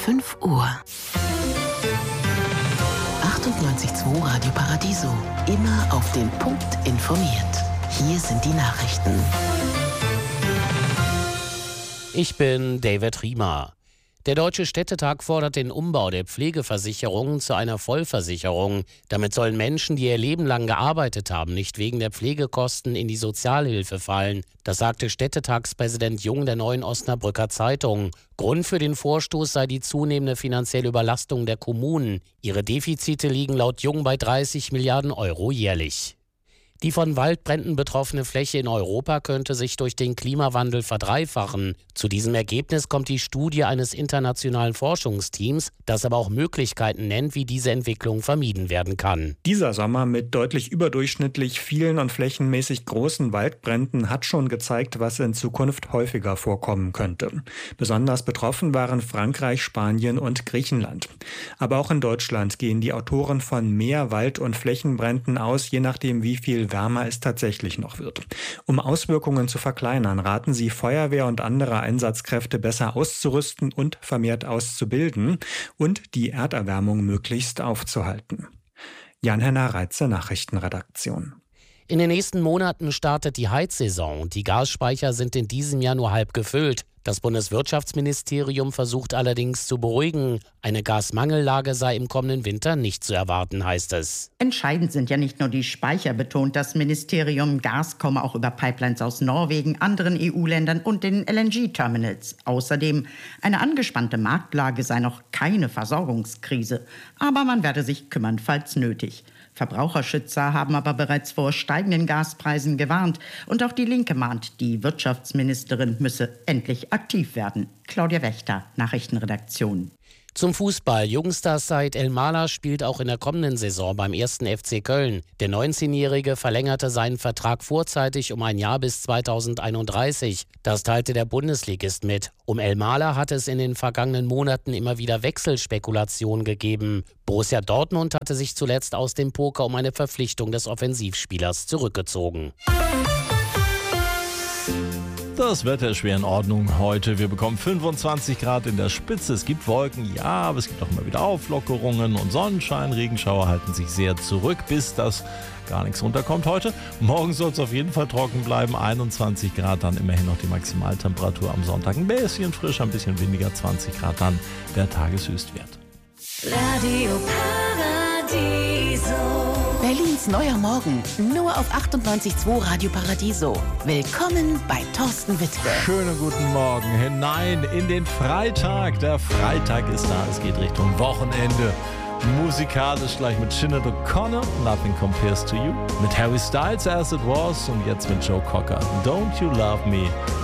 5 Uhr. 98.2 Radio Paradiso. Immer auf den Punkt informiert. Hier sind die Nachrichten. Ich bin David Riemer. Der Deutsche Städtetag fordert den Umbau der Pflegeversicherung zu einer Vollversicherung. Damit sollen Menschen, die ihr Leben lang gearbeitet haben, nicht wegen der Pflegekosten in die Sozialhilfe fallen. Das sagte Städtetagspräsident Jung der Neuen Osnabrücker Zeitung. Grund für den Vorstoß sei die zunehmende finanzielle Überlastung der Kommunen. Ihre Defizite liegen laut Jung bei 30 Milliarden Euro jährlich. Die von Waldbränden betroffene Fläche in Europa könnte sich durch den Klimawandel verdreifachen. Zu diesem Ergebnis kommt die Studie eines internationalen Forschungsteams, das aber auch Möglichkeiten nennt, wie diese Entwicklung vermieden werden kann. Dieser Sommer mit deutlich überdurchschnittlich vielen und flächenmäßig großen Waldbränden hat schon gezeigt, was in Zukunft häufiger vorkommen könnte. Besonders betroffen waren Frankreich, Spanien und Griechenland. Aber auch in Deutschland gehen die Autoren von mehr Wald- und Flächenbränden aus, je nachdem, wie viel wärmer es tatsächlich noch wird. Um Auswirkungen zu verkleinern, raten sie, Feuerwehr und andere Einsatzkräfte besser auszurüsten und vermehrt auszubilden und die Erderwärmung möglichst aufzuhalten. Jan-Henner Reitze, Nachrichtenredaktion. In den nächsten Monaten startet die Heizsaison. Die Gasspeicher sind in diesem Jahr nur halb gefüllt. Das Bundeswirtschaftsministerium versucht allerdings zu beruhigen. Eine Gasmangellage sei im kommenden Winter nicht zu erwarten, heißt es. Entscheidend sind ja nicht nur die Speicher, betont das Ministerium. Gas komme auch über Pipelines aus Norwegen, anderen EU-Ländern und den LNG-Terminals. Außerdem eine angespannte Marktlage sei noch keine Versorgungskrise. Aber man werde sich kümmern, falls nötig. Verbraucherschützer haben aber bereits vor steigenden Gaspreisen gewarnt. Und auch die Linke mahnt, die Wirtschaftsministerin müsse endlich aktiv werden. Claudia Wächter, Nachrichtenredaktion. Zum Fußball. Jungstar Said Elmalah spielt auch in der kommenden Saison beim 1. FC Köln. Der 19-Jährige verlängerte seinen Vertrag vorzeitig um ein Jahr bis 2031. Das teilte der Bundesligist mit. Um Elmalah hat es in den vergangenen Monaten immer wieder Wechselspekulationen gegeben. Borussia Dortmund hatte sich zuletzt aus dem Poker um eine Verpflichtung des Offensivspielers zurückgezogen. Das Wetter ist schwer in Ordnung heute. Wir bekommen 25 Grad in der Spitze. Es gibt Wolken, ja, aber es gibt auch immer wieder Auflockerungen und Sonnenschein. Regenschauer halten sich sehr zurück, bis das gar nichts runterkommt heute. Morgen soll es auf jeden Fall trocken bleiben. 21 Grad, dann immerhin noch die Maximaltemperatur am Sonntag. Ein bisschen frischer, ein bisschen weniger, 20 Grad dann der Tageshöchstwert. Radio Paradiso. Berlins neuer Morgen, nur auf 98.2 Radio Paradiso. Willkommen bei Thorsten Wittke. Schönen guten Morgen hinein in den Freitag. Der Freitag ist da, es geht Richtung Wochenende. Musikalisch gleich mit Sinead O'Connor, Nothing Compares to You. Mit Harry Styles, As It Was und jetzt mit Joe Cocker, Don't You Love Me